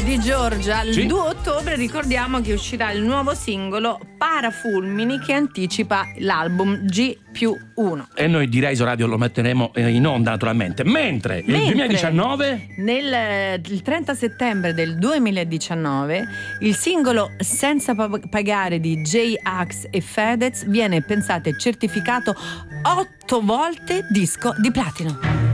di Giorgia. Il Sì. 2 ottobre ricordiamo che uscirà il nuovo singolo Parafulmini, che anticipa l'album G+1. E noi di Rai Radio lo metteremo in onda naturalmente. Mentre il 2019 il 30 settembre del 2019 il singolo Senza pagare di J-Ax e Fedez viene pensato e certificato 8 volte disco di platino.